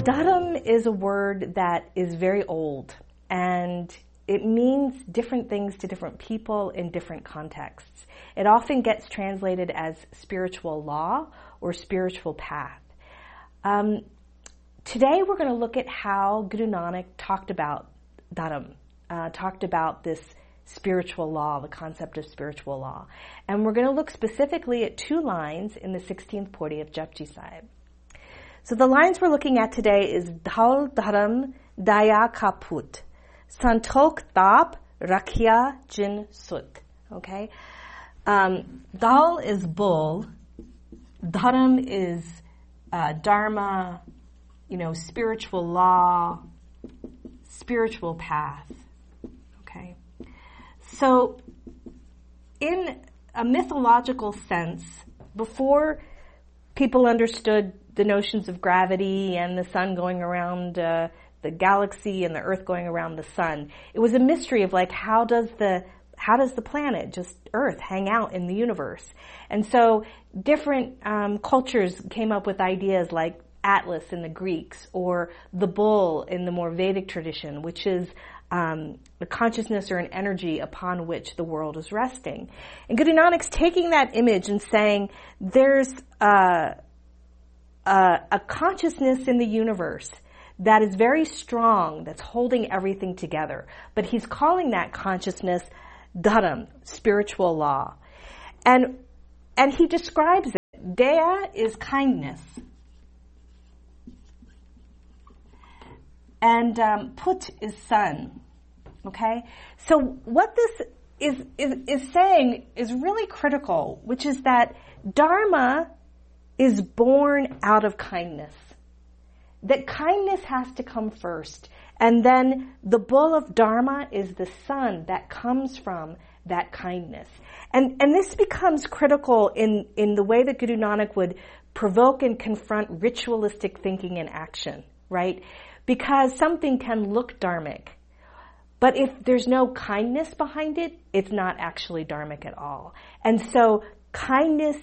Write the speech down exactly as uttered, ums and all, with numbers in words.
Dharam is a word that is very old, and it means different things to different people in different contexts. It often gets translated as spiritual law or spiritual path. Um, today we're going to look at how Guru Nanak talked about Dharam, uh, talked about this spiritual law, the concept of spiritual law. And we're going to look specifically at two lines in the sixteenth Pauri of Japji Sahib. So the lines we're looking at today is Dhal Dharam Daya Ka Put, Santok Tap Rakhya Jin Sut. Okay? Um, Dal is bull, Dharam is uh, dharma, you know, spiritual law, spiritual path. Okay? So, in a mythological sense, before people understood the notions of gravity and the sun going around uh, the galaxy and the earth going around the sun, it was a mystery of like, how does the how does the planet, just Earth, hang out in the universe? And so different um, cultures came up with ideas like Atlas in the Greeks, or the bull in the more Vedic tradition, which is um, a consciousness or an energy upon which the world is resting. And Guru Nanak's taking that image and saying there's a, a, a consciousness in the universe that is very strong, that's holding everything together. But he's calling that consciousness Dharam, spiritual law. And and he describes it. Daya is kindness. And um, Put is sun. Okay? So what this is, is, is saying is really critical, which is that Dharma is born out of kindness. That kindness has to come first. And then the bull of Dharma is the sun that comes from that kindness. And and this becomes critical in, in the way that Guru Nanak would provoke and confront ritualistic thinking and action, right? Because something can look dharmic, but if there's no kindness behind it, it's not actually dharmic at all. And so kindness